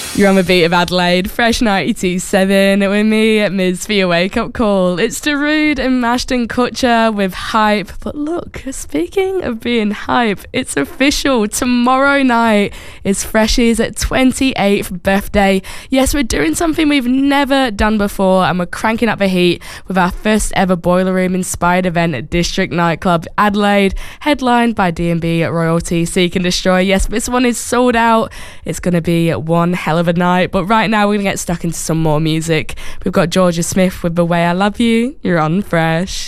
You're on the beat of Adelaide, Fresh 92.7 with me, Ms. for your wake-up call. It's Darude and Ashton Kutcher with Hype. But look, speaking of being hype, it's official. Tomorrow night is Freshie's 28th birthday. Yes, we're doing something we've never done before, and we're cranking up the heat with our first ever Boiler Room inspired event at District Nightclub Adelaide, headlined by D&B Royalty Seek and Destroy. Yes, this one is sold out. It's going to be one hell of a night, but right now we're going to get stuck into some more music. We've got Georgia Smith with The Way I Love You. You're on Fresh.